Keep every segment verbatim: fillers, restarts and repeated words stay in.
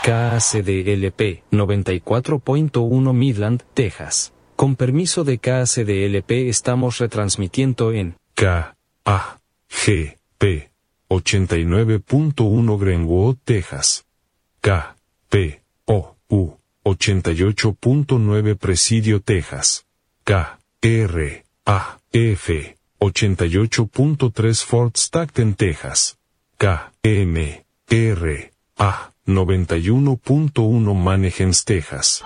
K A C D L P noventa y cuatro punto uno Midland, Texas. Con permiso de K A C D L P estamos retransmitiendo en K A G P ochenta y nueve punto uno Greenwood, Texas. K P O U ochenta y ocho punto nueve Presidio, Texas. K R A F ochenta y ocho punto tres Fort Stockton, Texas. K M R A noventa y uno punto uno Manheim, Texas.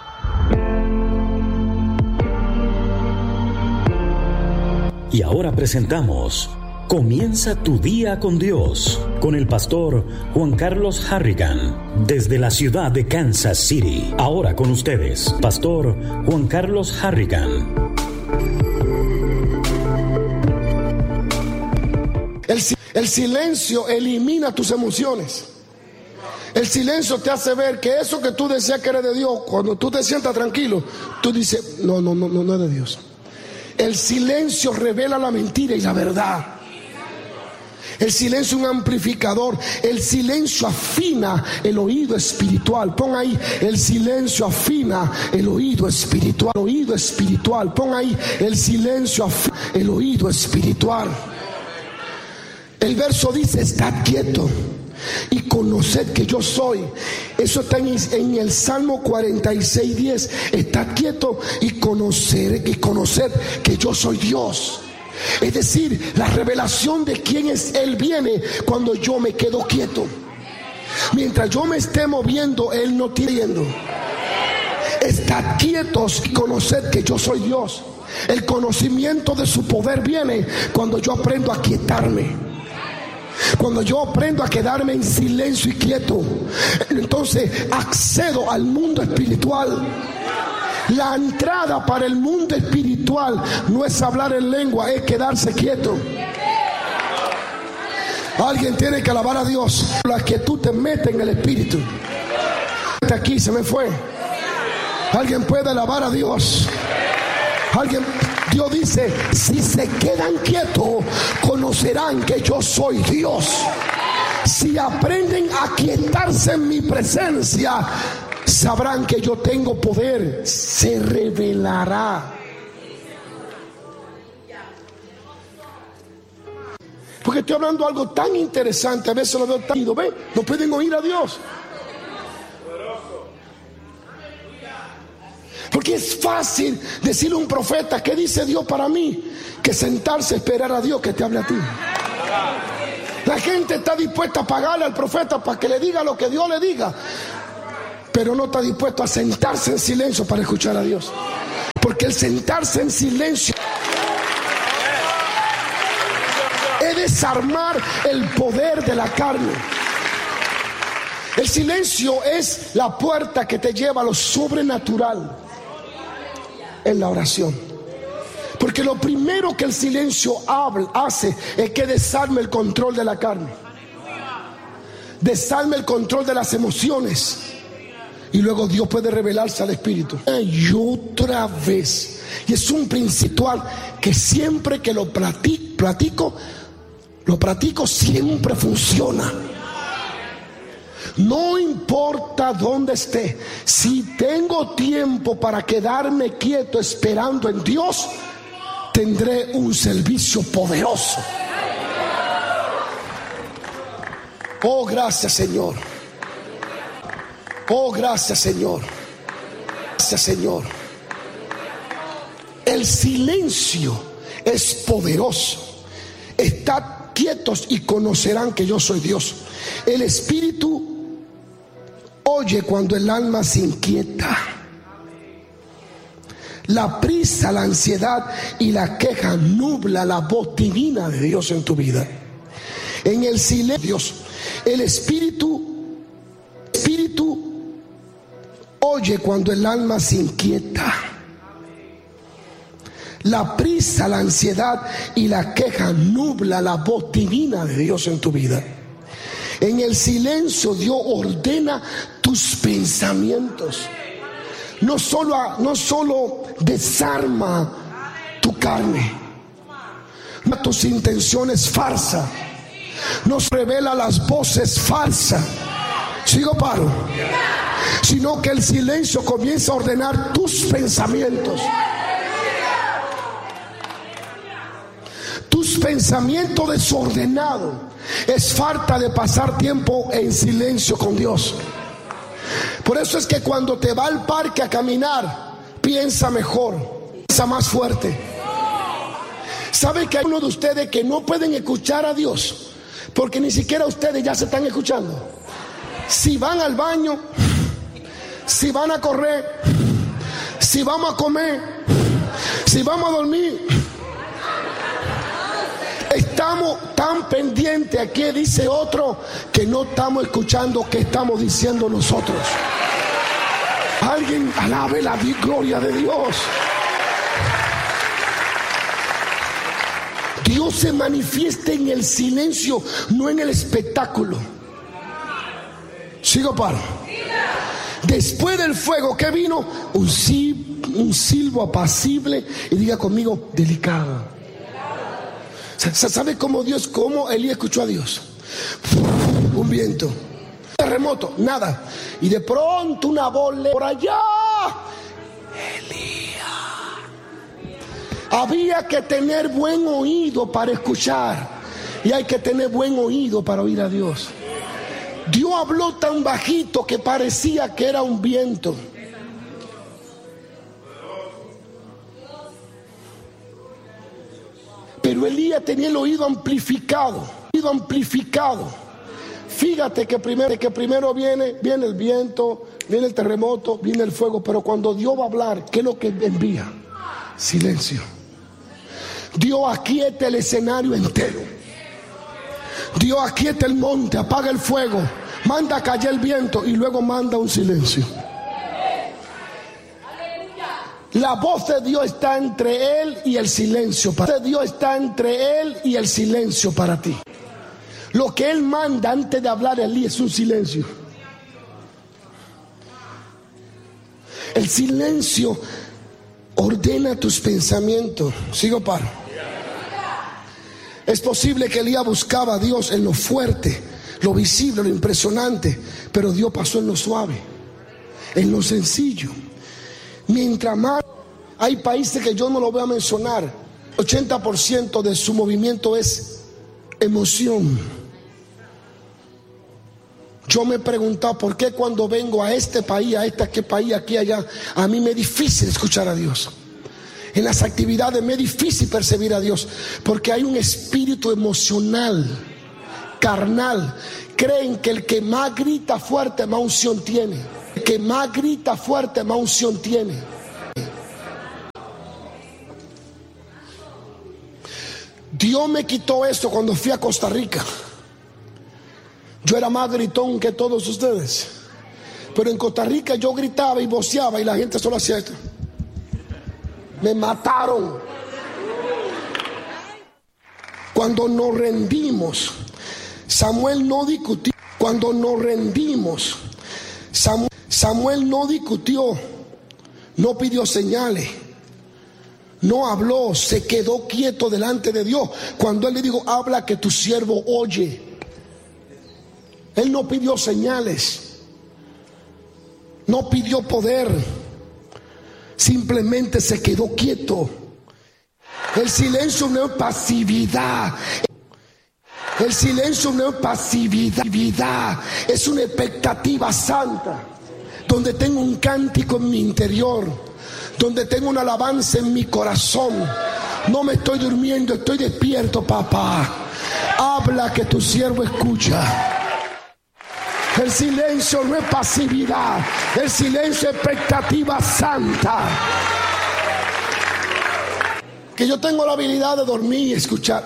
Y ahora presentamos Comienza tu día con Dios, con el pastor Juan Carlos Harrigan, desde la ciudad de Kansas City. Ahora con ustedes, pastor Juan Carlos Harrigan. El, el silencio elimina tus emociones. El silencio te hace ver que eso que tú decías que era de Dios, cuando tú te sientas tranquilo, tú dices, no, no, no, no, no es de Dios. El silencio revela la mentira y la verdad. El silencio es un amplificador. El silencio afina el oído espiritual. Pon ahí, el silencio afina el oído espiritual. Oído espiritual. Pon ahí, el silencio afina el oído espiritual. El verso dice, estad quieto y conoced que yo soy. Eso está en, en el Salmo cuarenta y seis, diez. Estad quieto y conocer, y conoced que yo soy Dios. Es decir, la revelación de quién es Él viene cuando yo me quedo quieto. Mientras yo me esté moviendo, Él no está yendo. Estad quietos y conoced que yo soy Dios. El conocimiento de su poder viene cuando yo aprendo a quietarme. Cuando yo aprendo a quedarme en silencio y quieto, entonces accedo al mundo espiritual. La entrada para el mundo espiritual no es hablar en lengua, es quedarse quieto. Alguien tiene que alabar a Dios. La quietud te mete en el espíritu. Aquí se me fue. Alguien puede alabar a Dios. Alguien, Dios dice, si se quedan quietos, conocerán que yo soy Dios. Si aprenden a quietarse en mi presencia, sabrán que yo tengo poder. Se revelará. Porque estoy hablando de algo tan interesante. A veces lo veo tan ido. ¿Ven? No pueden oír a Dios. Porque es fácil decirle a un profeta, ¿qué dice Dios para mí? Que sentarse a esperar a Dios que te hable a ti. La gente está dispuesta a pagarle al profeta para que le diga lo que Dios le diga, pero no está dispuesto a sentarse en silencio para escuchar a Dios. Porque el sentarse en silencio es desarmar el poder de la carne. El silencio es la puerta que te lleva a lo sobrenatural en la oración. Porque lo primero que el silencio habla, hace es que desarme el control de la carne, desarme el control de las emociones, y luego Dios puede revelarse al espíritu. Y otra vez. Y es un principio que siempre que lo platico, platico, lo practico, siempre funciona. No importa dónde esté, si tengo tiempo para quedarme quieto esperando en Dios, tendré un servicio poderoso. Oh, gracias, Señor. Oh, gracias, Señor. Gracias, Señor. El silencio es poderoso. Estad quietos y conocerán que yo soy Dios. El espíritu oye cuando el alma se inquieta. La prisa, la ansiedad y la queja nubla la voz divina de Dios en tu vida. En el silencio, Dios, el espíritu, espíritu oye cuando el alma se inquieta. La prisa, la ansiedad y la queja nubla la voz divina de Dios en tu vida. En el silencio Dios ordena tus pensamientos. No solo, no solo desarma tu carne, tus intenciones falsas, nos revela las voces falsas, ¿Sigo paro? Sino que el silencio comienza a ordenar tus pensamientos. Tus pensamientos desordenados es falta de pasar tiempo en silencio con Dios. Por eso es que cuando te va al parque a caminar, piensa mejor, piensa más fuerte. ¿Sabe que hay uno de ustedes que no pueden escuchar a Dios? Porque ni siquiera ustedes ya se están escuchando. Si van al baño, si van a correr, si vamos a comer, si vamos a dormir, estamos tan pendientes a qué dice otro que no estamos escuchando qué estamos diciendo nosotros. Alguien alabe la gloria de Dios. Dios se manifiesta en el silencio, no en el espectáculo. Sigo paro. Después del fuego, ¿qué vino? Un, sil, un silbo apacible. Y diga conmigo, delicado. ¿Sabe cómo Dios, cómo Elías escuchó a Dios? Un viento, terremoto, nada. Y de pronto una voz por allá. Elías. Había que tener buen oído para escuchar. Y hay que tener buen oído para oír a Dios. Dios habló tan bajito que parecía que era un viento. Pero Elías tenía el oído amplificado, oído amplificado. Fíjate que primero, que primero viene, viene el viento, viene el terremoto, viene el fuego. Pero cuando Dios va a hablar, ¿qué es lo que envía? Silencio. Dios aquieta el escenario entero. Dios aquieta el monte, apaga el fuego, manda a callar el viento y luego manda un silencio. La voz de Dios está entre él y el silencio. La voz de Dios está entre él y el silencio para ti. Lo que él manda antes de hablar a Elías es un silencio. El silencio ordena tus pensamientos. Sigo paro. Es posible que Elías buscaba a Dios en lo fuerte, lo visible, lo impresionante, pero Dios pasó en lo suave, en lo sencillo. Mientras más, hay países que yo no lo voy a mencionar, ochenta por ciento de su movimiento es emoción. Yo me he preguntado por qué cuando vengo a este país, a este qué país, aquí, allá, a mí me es difícil escuchar a Dios. En las actividades me es difícil percibir a Dios, porque hay un espíritu emocional, carnal. Creen que el que más grita fuerte, más unción tiene. El que más grita fuerte, más unción tiene. Dios me quitó esto cuando fui a Costa Rica. Yo era más gritón que todos ustedes, pero en Costa Rica yo gritaba y voceaba y la gente solo hacía esto. Me mataron. Cuando nos rendimos, Samuel no discutió. Cuando nos rendimos, Samuel, Samuel no discutió, no pidió señales, no habló, se quedó quieto delante de Dios. Cuando él le dijo, habla que tu siervo oye. Él no pidió señales, no pidió poder. Simplemente se quedó quieto. El silencio no es pasividad. El silencio no es pasividad. Es una expectativa santa. Donde tengo un cántico en mi interior. Donde tengo una alabanza en mi corazón. No me estoy durmiendo, estoy despierto, papá. Habla que tu siervo escucha. El silencio no es pasividad. El silencio es expectativa santa. Que yo tengo la habilidad de dormir y escuchar.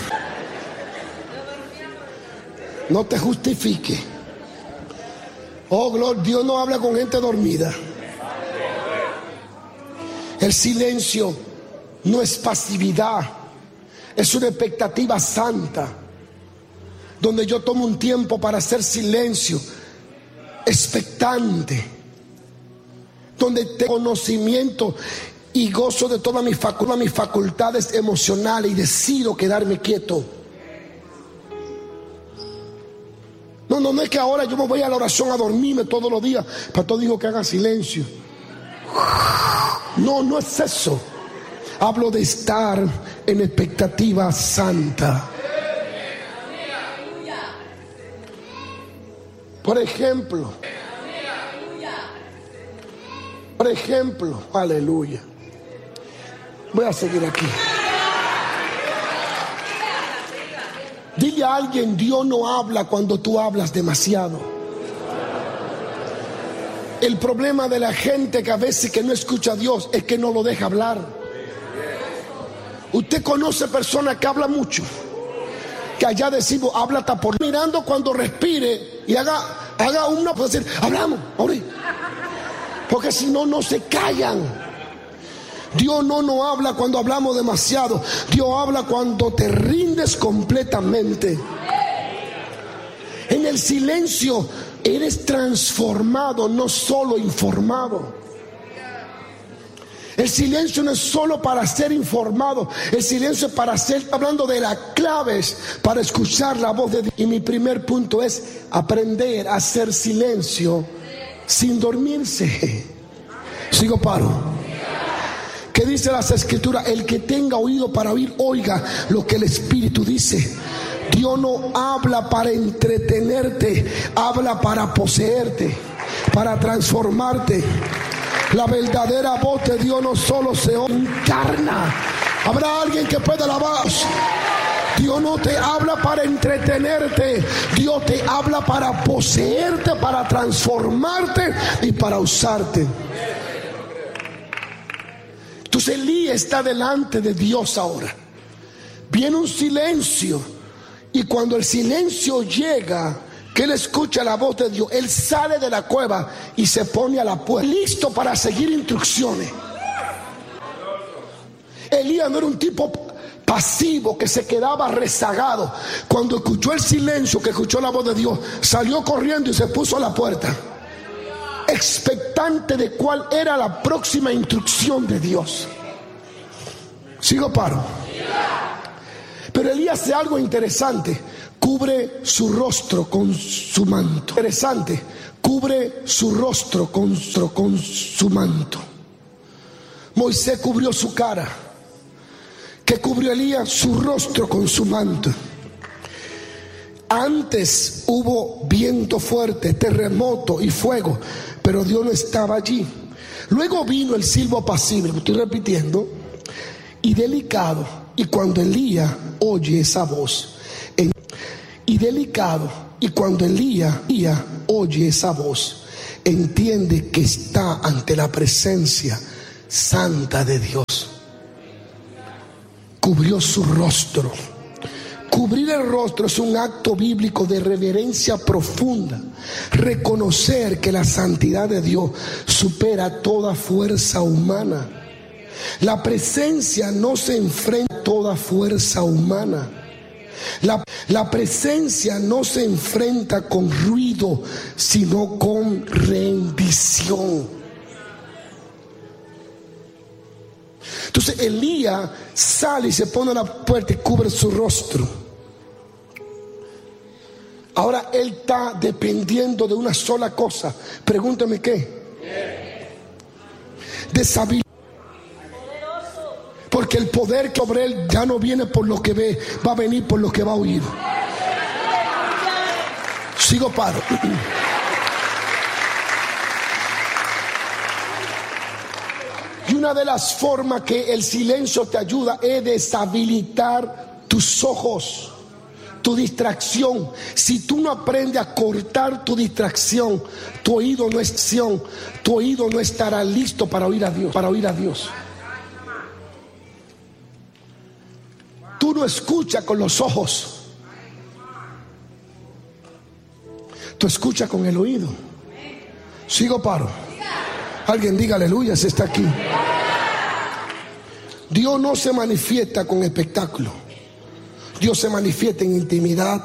No te justifique. Oh, gloria, Dios no habla con gente dormida. El silencio no es pasividad. Es una expectativa santa. Donde yo tomo un tiempo para hacer silencio, expectante, donde tengo conocimiento y gozo de todas mis, facu- todas mis facultades emocionales y decido quedarme quieto. No, no, no, no es que ahora yo me voy a la oración a dormirme todos los días. El pastor dijo que haga silencio. No, no es eso. Hablo de estar en expectativa santa. Por ejemplo, por ejemplo, aleluya. Voy a seguir aquí. Dile a alguien, Dios no habla cuando tú hablas demasiado. El problema de la gente que a veces que no escucha a Dios es que no lo deja hablar. Usted conoce personas que hablan mucho, que allá decimos, habla hasta por mirando cuando respire y haga, haga una, puede decir, hablamos, ahorita. Porque si no, no se callan. Dios no nos habla cuando hablamos demasiado. Dios habla cuando te rindes completamente. En el silencio eres transformado, no solo informado. El silencio no es solo para ser informado. El silencio es para ser, hablando de las claves para escuchar la voz de Dios. Y mi primer punto es aprender a hacer silencio sin dormirse. Sigo paro. ¿Qué dice las escrituras? El que tenga oído para oír, oiga lo que el Espíritu dice. Dios no habla para entretenerte, habla para poseerte, para transformarte. La verdadera voz de Dios no solo se encarna. Habrá alguien que pueda alabar. Dios no te habla para entretenerte, Dios te habla para poseerte, para transformarte y para usarte. Entonces Elías está delante de Dios ahora. Viene un silencio, y cuando el silencio llega, que él escucha la voz de Dios, él sale de la cueva y se pone a la puerta, listo para seguir instrucciones. Elías no era un tipo pasivo que se quedaba rezagado. Cuando escuchó el silencio, que escuchó la voz de Dios, salió corriendo y se puso a la puerta, expectante de cuál era la próxima instrucción de Dios. Sigo paro. Pero Elías hace algo interesante. Cubre su rostro con su manto. Interesante. Cubre su rostro con, con su manto. Moisés cubrió su cara. ¿Qué cubrió Elías? Su rostro con su manto. Antes hubo viento fuerte, terremoto y fuego, pero Dios no estaba allí. Luego vino el silbo apacible, estoy repitiendo, y delicado. Y cuando Elías oye esa voz, en, y delicado, y cuando Elías, Elías oye esa voz, entiende que está ante la presencia santa de Dios. Cubrió su rostro. Cubrir el rostro es un acto bíblico de reverencia profunda. Reconocer que la santidad de Dios supera toda fuerza humana. La presencia no se enfrenta a toda fuerza humana. La, la presencia no se enfrenta con ruido, sino con rendición. Entonces Elías sale y se pone a la puerta y cubre su rostro. Ahora él está dependiendo de una sola cosa. Pregúntame qué. Deshabilidad. Porque el poder que sobre él ya no viene por lo que ve, va a venir por lo que va a oír. Sigo paro. Y una de las formas que el silencio te ayuda es deshabilitar tus ojos, tu distracción. Si tú no aprendes a cortar tu distracción, tu oído no es acción, tu oído no estará listo para oír a Dios, para oír a Dios. Tú no escuchas con los ojos, tú escuchas con el oído. Sigo paro. Alguien diga aleluya si está aquí. Dios no se manifiesta con espectáculo. Dios se manifiesta en intimidad.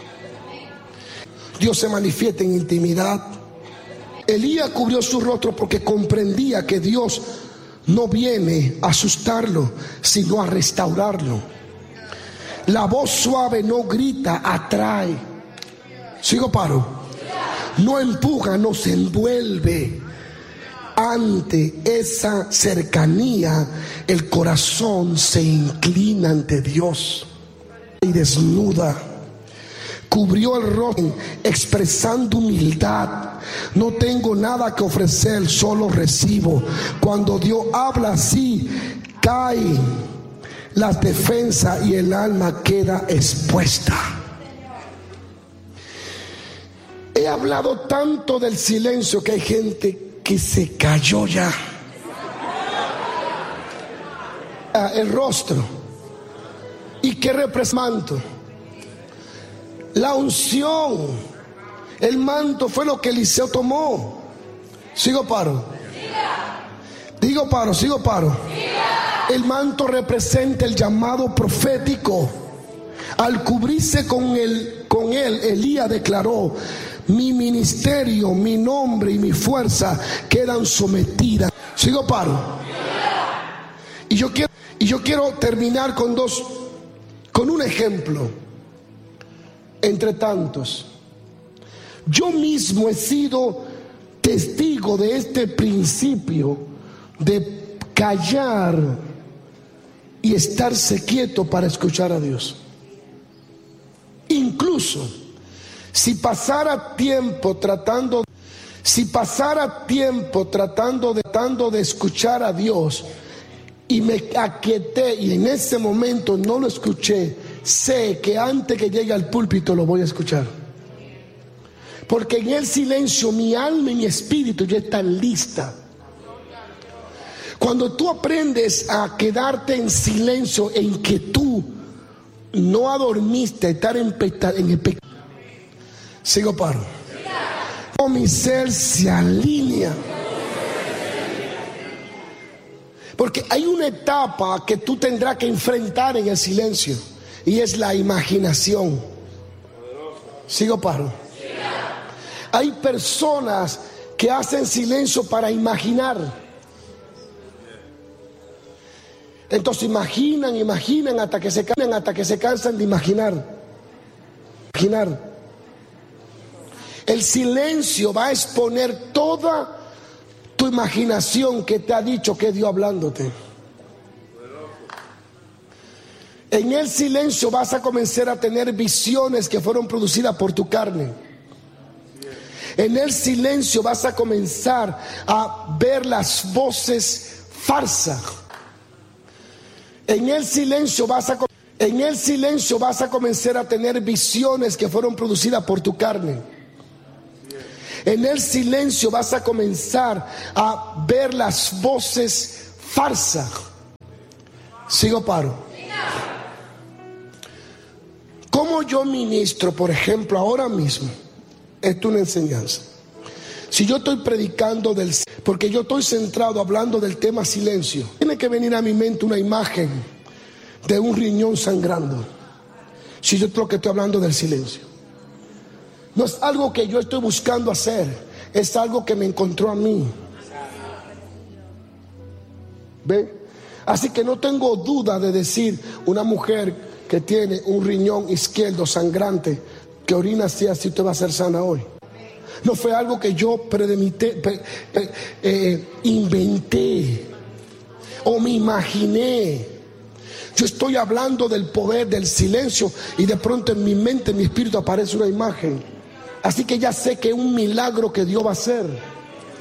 Dios se manifiesta en intimidad. Elías cubrió su rostro porque comprendía que Dios no viene a asustarlo, sino a restaurarlo. La voz suave no grita, atrae. Sigo paro. No empuja, nos envuelve. Ante esa cercanía, el corazón se inclina ante Dios y desnuda. Cubrió el rostro expresando humildad. No tengo nada que ofrecer, solo recibo. Cuando Dios habla así, cae las defensas y el alma queda expuesta. He hablado tanto del silencio que hay gente que se cayó ya. El rostro. ¿Y qué representa? La unción, el manto fue lo que Eliseo tomó. Sigo paro. Digo paro, sigo paro. El manto representa el llamado profético. Al cubrirse con él, con él, Elías declaró: mi ministerio, mi nombre y mi fuerza quedan sometidas. Sigo paro. Y yo quiero, y yo quiero terminar con dos, con un ejemplo. Entre tantos, yo mismo he sido testigo de este principio de callar y estarse quieto para escuchar a Dios. Incluso si pasara tiempo tratando, si pasara tiempo tratando de, tratando de escuchar a Dios y me aquieté y en ese momento no lo escuché, sé que antes que llegue al púlpito lo voy a escuchar. Porque en el silencio mi alma y mi espíritu ya están listas. Cuando tú aprendes a quedarte en silencio, en que tú no adormiste, estar en pecado, en el pecado. Sigo paro. O mi ser se alinea. Porque hay una etapa que tú tendrás que enfrentar en el silencio, y es la imaginación. Sigo paro. Hay personas que hacen silencio para imaginar. Entonces imaginan, imaginan hasta que se cansan, hasta que se cansan de imaginar. Imaginar. El silencio va a exponer toda tu imaginación que te ha dicho que es Dios hablándote. En el silencio vas a comenzar a tener visiones que fueron producidas por tu carne. En el silencio vas a comenzar a ver las voces falsas. En el silencio vas a en el silencio vas a comenzar a tener visiones que fueron producidas por tu carne. En el silencio vas a comenzar a ver las voces falsas. Sigo paro. ¿Cómo yo ministro, por ejemplo, ahora mismo? Esto es una enseñanza. Si yo estoy predicando del, porque yo estoy centrado hablando del tema silencio, tiene que venir a mi mente una imagen de un riñón sangrando. Si yo creo que estoy hablando del silencio, no es algo que yo estoy buscando hacer, es algo que me encontró a mí. ¿Ve? Así que no tengo duda de decir, una mujer que tiene un riñón izquierdo sangrante, que orina así, así usted va a ser sana hoy. No fue algo que yo predemité, pre, pre, eh, inventé o me imaginé. Yo estoy hablando del poder del silencio y de pronto en mi mente, en mi espíritu aparece una imagen. Así que ya sé que es un milagro que Dios va a hacer.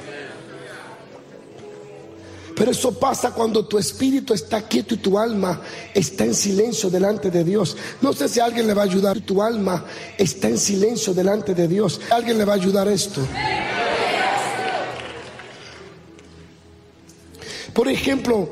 Pero eso pasa cuando tu espíritu está quieto y tu alma está en silencio delante de Dios. No sé si alguien le va a ayudar. Tu alma está en silencio delante de Dios. ¿Alguien le va a ayudar esto? Por ejemplo,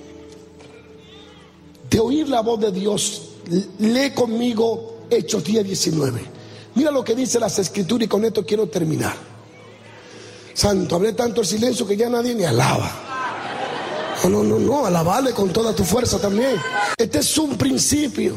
de oír la voz de Dios, lee conmigo Hechos diez diecinueve. Mira lo que dice las Escrituras y con esto quiero terminar. Santo, hablé tanto el silencio que ya nadie ni alaba. No, no, no, no, alabarle con toda tu fuerza también. Este es un principio.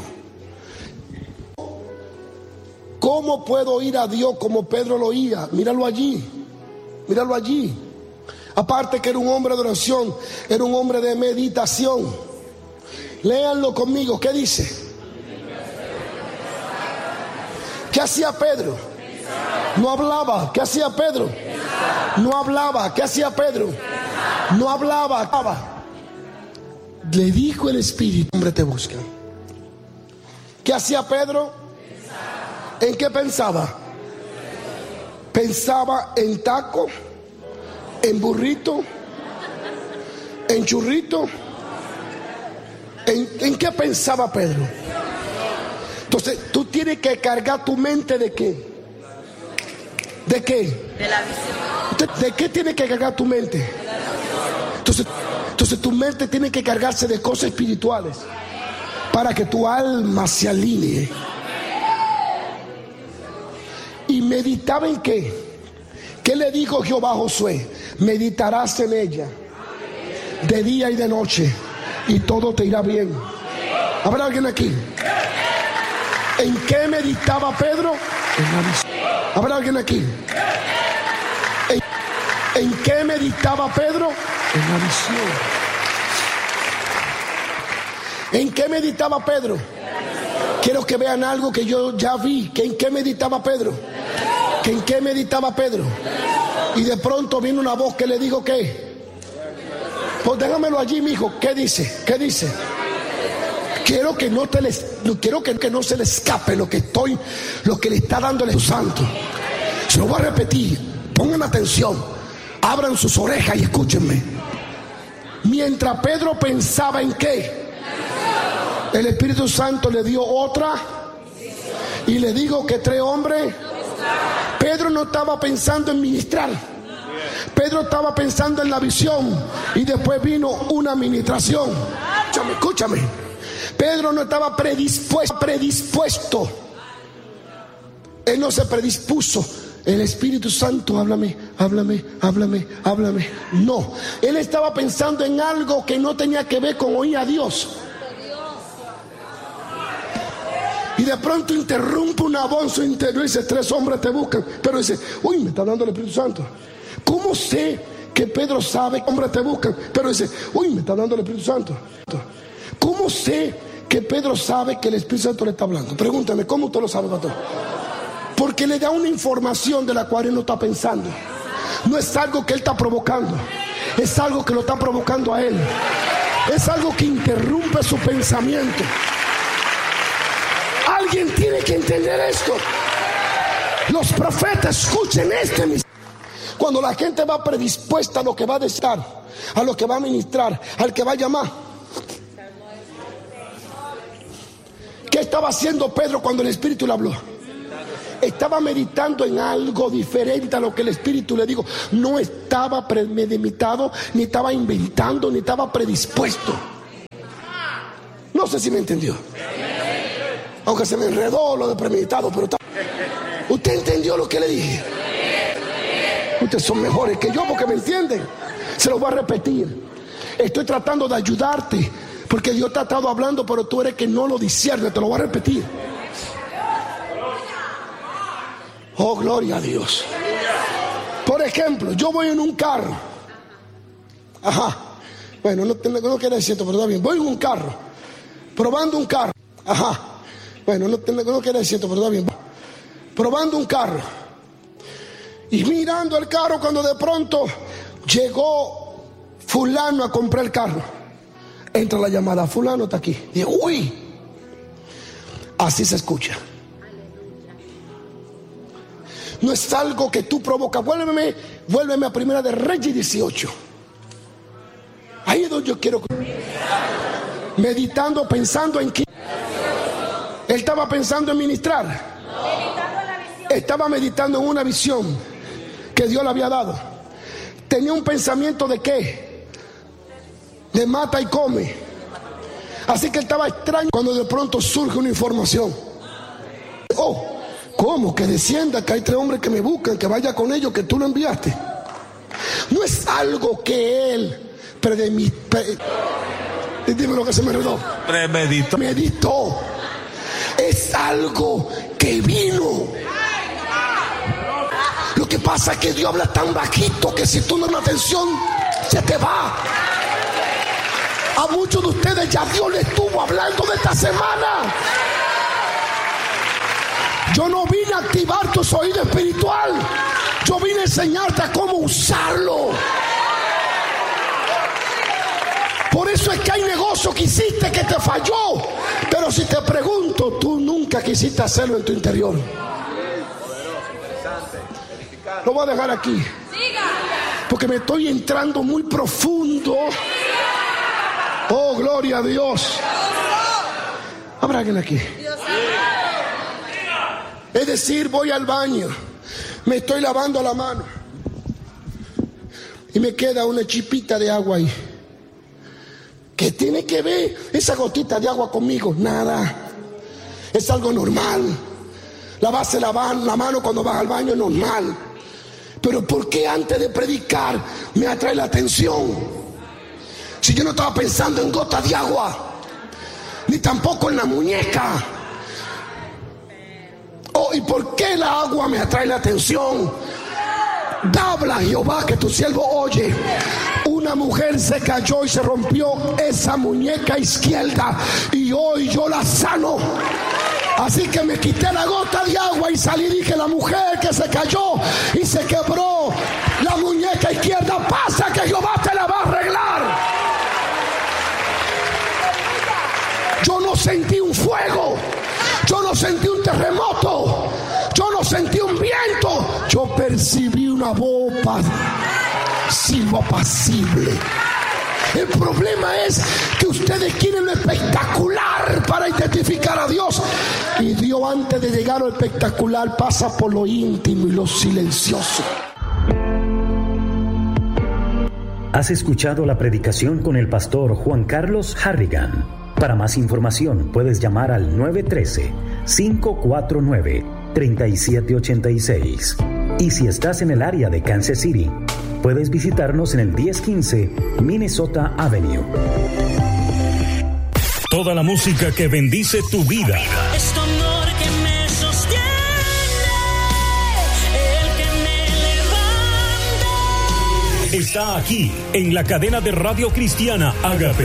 ¿Cómo puedo oír a Dios como Pedro lo oía? Míralo allí, míralo allí. Aparte que era un hombre de oración, era un hombre de meditación. Léanlo conmigo, ¿qué dice? ¿Qué hacía Pedro? No hablaba. ¿Qué hacía Pedro? No hablaba. ¿Qué hacía Pedro? No hablaba. Le dijo el Espíritu: hombre te busca. ¿Qué hacía Pedro? ¿En qué pensaba? Pensaba en taco, en burrito, en churrito. ¿En, ¿En qué pensaba Pedro? Entonces tú tienes que cargar tu mente de qué. ¿De qué? De la visión. ¿De, de qué tiene que cargar tu mente? Entonces, entonces tu mente tiene que cargarse de cosas espirituales para que tu alma se alinee. Y meditaba en qué. ¿Qué le dijo Jehová a Josué? Meditarás en ella de día y de noche, y todo te irá bien. ¿Habrá alguien aquí? ¿En qué meditaba Pedro? En la visión. ¿Habrá alguien aquí? ¿En, ¿En qué meditaba Pedro? En la visión. ¿En qué meditaba Pedro? Quiero que vean algo que yo ya vi. ¿Que ¿En qué meditaba Pedro? ¿Que ¿En qué meditaba Pedro? Y de pronto vino una voz que le dijo ¿qué? Pues déjamelo allí, mijo. ¿Qué dice? ¿Qué dice? Quiero que no te les, quiero que, que no se le escape lo que estoy, lo que le está dando el Espíritu Santo. Se lo voy a repetir. Pongan atención. Abran sus orejas y escúchenme. Mientras Pedro pensaba en qué, el Espíritu Santo le dio otra y le dijo que tres hombres. Pedro no estaba pensando en ministrar. Pedro estaba pensando en la visión, y después vino una ministración. Escúchame, escúchame. Pedro no estaba predispuesto, predispuesto. Él no se predispuso. El Espíritu Santo, háblame, háblame, háblame, háblame. No, él estaba pensando en algo que no tenía que ver con oír a Dios. Y de pronto interrumpe una voz en su interior y dice: tres hombres te buscan. Pero dice: uy, me está hablando el Espíritu Santo. ¿Cómo sé que Pedro sabe que hombres te buscan? Pero dice: uy, me está hablando el Espíritu Santo. ¿Cómo sé que Pedro sabe que el Espíritu Santo le está hablando? Pregúntame, ¿cómo usted lo sabe, pastor? Porque le da una información de la cual él no está pensando. No es algo que él está provocando, es algo que lo está provocando a él. Es algo que interrumpe su pensamiento. Alguien tiene que entender esto. Los profetas, escuchen esto. Cuando la gente va predispuesta a lo que va a decir, a lo que va a ministrar, al que va a llamar. ¿Qué estaba haciendo Pedro cuando el Espíritu le habló? Estaba meditando en algo diferente a lo que el Espíritu le dijo. No estaba premeditado, ni estaba inventando, ni estaba predispuesto. No sé si me entendió. Aunque se me enredó lo de premeditado, pero ¿usted entendió lo que le dije? Ustedes son mejores que yo porque me entienden. Se lo voy a repetir. Estoy tratando de ayudarte, porque Dios te ha estado hablando, pero tú eres que no lo discierne. Te lo voy a repetir. Oh, gloria a Dios. Por ejemplo, yo voy en un carro. Ajá. Bueno, no, no quiero decir esto, pero está bien. Voy en un carro, probando un carro. Ajá. Bueno, no, no quiero decir esto, pero está bien. Probando un carro y mirando el carro, cuando de pronto llegó fulano a comprar el carro. Entra la llamada: fulano está aquí. Y uy, así se escucha. No es algo que tú provocas. Vuélveme, vuélveme a Primera de Reyes dieciocho. Ahí es donde yo quiero. Meditando, pensando en qué. Él estaba pensando en ministrar. Estaba meditando en una visión que Dios le había dado. Tenía un pensamiento de qué, de mata y come. Así que él estaba extraño cuando de pronto surge una información. Oh, ¿cómo? Que descienda, que hay tres hombres que me buscan, que vaya con ellos, que tú lo enviaste. No es algo que él premeditó. Dime lo que se me enredó. Premeditó. Meditó. Es algo que vino. Lo que pasa es que Dios habla tan bajito que si tú no das atención, se te va. A muchos de ustedes ya Dios le estuvo hablando de esta semana. Yo no vine a activar tus oídos espiritual. Yo vine a enseñarte a cómo usarlo. Por eso es que hay negocio que hiciste que te falló. Pero si te pregunto, tú nunca quisiste hacerlo en tu interior. Lo voy a dejar aquí, porque me estoy entrando muy profundo. Oh, gloria a Dios. ¿Habrá alguien aquí? Es decir, voy al baño, me estoy lavando la mano y me queda una chipita de agua ahí. ¿Qué tiene que ver esa gotita de agua conmigo? Nada. Es algo normal. Lavarse la, la mano cuando vas al baño es normal. Pero ¿por qué antes de predicar me atrae la atención? Si yo no estaba pensando en gotas de agua, ni tampoco en la muñeca. Oh, ¿y por qué la agua me atrae la atención? Habla Jehová que tu siervo oye. Una mujer se cayó y se rompió esa muñeca izquierda, y hoy yo la sano. Así que me quité la gota de agua y salí y dije: la mujer que se cayó y se quebró la muñeca izquierda, pasa que Jehová te la va a arreglar. Yo no sentí un fuego, yo no sentí un terremoto, yo no sentí un viento, yo percibí una voz silbo apacible. El problema es que ustedes quieren lo espectacular para identificar a Dios, y Dios, antes de llegar a lo espectacular, pasa por lo íntimo y lo silencioso. Has escuchado la predicación con el pastor Juan Carlos Harrigan. Para más información puedes llamar al nueve uno tres, cinco cuatro nueve, tres siete ocho seis. Y si estás en el área de Kansas City, puedes visitarnos en el diez quince Minnesota Avenue. Toda la música que bendice tu vida. Es tu amor que me sostiene, el que me levanta. Está aquí en la cadena de radio cristiana Ágape.